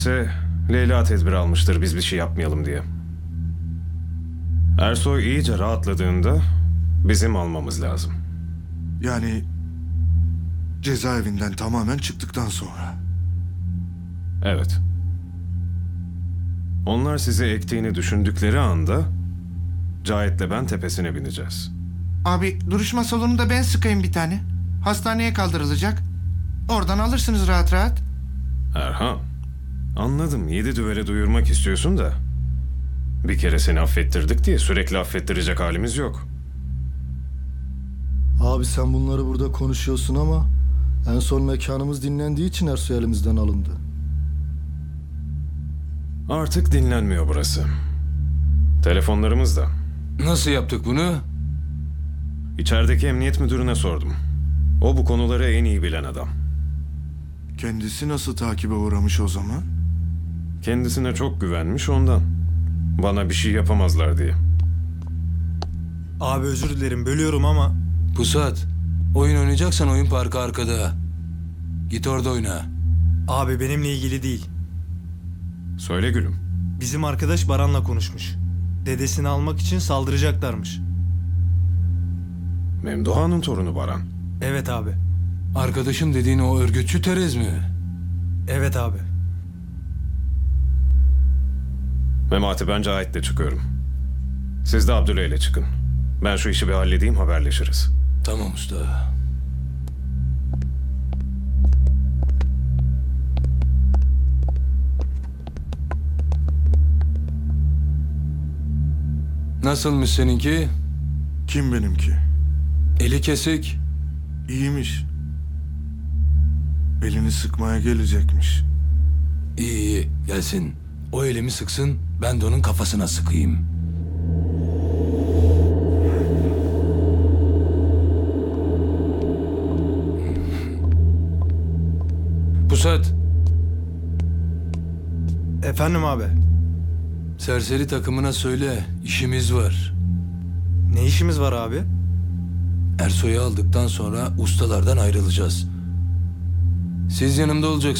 Leyla tedbir almıştır biz bir şey yapmayalım diye. Ersoy iyice rahatladığında bizim almamız lazım. Yani cezaevinden tamamen çıktıktan sonra. Evet. Onlar sizi ektiğini düşündükleri anda Cahit'le ben tepesine bineceğiz. Abi duruşma salonunda ben sıkayım bir tane. Hastaneye kaldırılacak. Oradan alırsınız rahat rahat. Erhan, anladım 7 düvele duyurmak istiyorsun da bir kere seni affettirdik diye sürekli affettirecek halimiz yok. Abi sen bunları burada konuşuyorsun ama en son mekanımız dinlendiği için Ersoy elimizden alındı. Artık dinlenmiyor burası. Telefonlarımız da. Nasıl yaptık bunu? İçerideki emniyet müdürüne sordum. O bu konuları en iyi bilen adam. Kendisi nasıl takibe uğramış o zaman? Kendisine çok güvenmiş ondan. Bana bir şey yapamazlar diye. Abi özür dilerim bölüyorum ama Pusat, oyun oynayacaksan oyun parkı arkada. Git orada oyna. abi benimle ilgili değil. Söyle gülüm. Bizim arkadaş Baran'la konuşmuş. Dedesini almak için saldıracaklarmış. Memduha'nın torunu Baran. Evet abi. Arkadaşım dediğin o örgütçü Terez mi? Evet abi. Memati ben Cahit'le çıkıyorum. Siz de Abdüle'yle çıkın. Ben şu işi bir halledeyim haberleşiriz. Tamam usta. Nasılmış seninki? Kim benimki? Eli kesik. İyiymiş. Elini sıkmaya gelecekmiş. İyi iyi gelsin. O elimi sıksın, ben de onun kafasına sıkayım. Pusat, Efendim abi. serseri takımına söyle, işimiz var. Ne işimiz var abi? Ersoy'u aldıktan sonra ustalardan ayrılacağız. Siz yanımda olacaksınız.